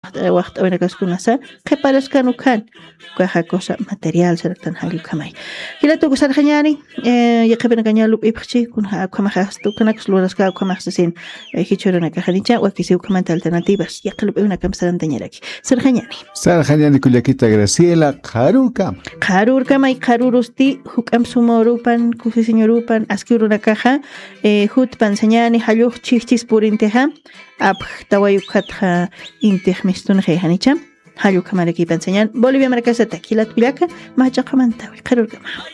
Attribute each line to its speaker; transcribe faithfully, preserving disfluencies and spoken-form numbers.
Speaker 1: waqt awena kaskunasa qeparasqanu kan caja cosa material sertan hallu kamay hilatu kusar khanyani ya qebena kanyalu ibchi kun ha kamakhas tu kana ksluras ka kamakhsin hichorona ka khanicha wa kisi ukamanta alternativas ya qlub una kam saran tanyaraki sar khanyani
Speaker 2: sar khanyani kullakita Graciela qarurka
Speaker 1: qarurka may qarurusti hukam sumorupan kusi señorupan askiruna caja hut pansanyani hallu chichis purinteha ab tawayukatha intihmistun khanicha hallu kamaraki pansanyan Bolivia markasa takilat bilaka macha qamantawi qarurka